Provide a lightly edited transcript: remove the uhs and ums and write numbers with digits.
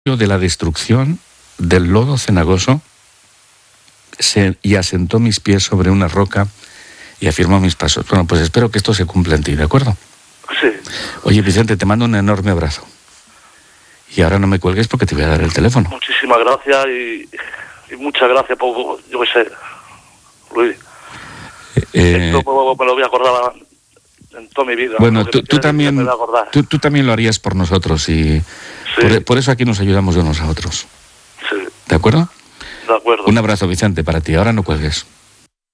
de la destrucción del lodo cenagoso y asentó mis pies sobre una roca y afirmó mis pasos. Bueno, pues espero que esto se cumpla en ti, ¿de acuerdo? Sí. Oye, Vicente, te mando un enorme abrazo. Y ahora no me cuelgues porque te voy a dar el teléfono. Muchísimas gracias y muchas gracias por, yo qué sé, Luis. Esto me lo voy a acordar en toda mi vida. Bueno, tú también lo harías por nosotros y sí. por eso aquí nos ayudamos de unos a otros. Sí. ¿De acuerdo? De acuerdo. Un abrazo, Vicente, para ti. Ahora no cuelgues.